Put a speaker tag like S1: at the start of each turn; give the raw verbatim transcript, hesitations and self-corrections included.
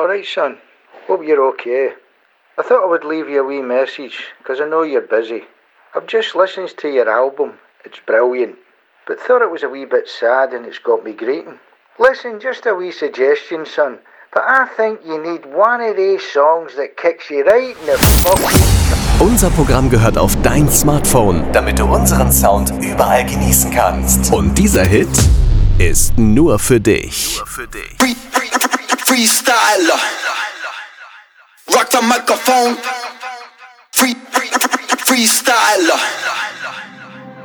S1: Alright, son. Hope you're okay. I thought I would leave you a wee message, because I know you're busy. I've just listened to your album. It's brilliant. But thought it was a wee bit sad and it's got me greeting. Listen, just a wee suggestion, son. But I think you need one of these songs that kicks you right in the fucking...
S2: Unser Programm gehört auf dein Smartphone, damit du unseren Sound überall genießen kannst. Und dieser Hit ist nur für dich. Nur für dich.
S3: Free, free, free, freestyler. Rock the microphone. Free, free, free, freestyler.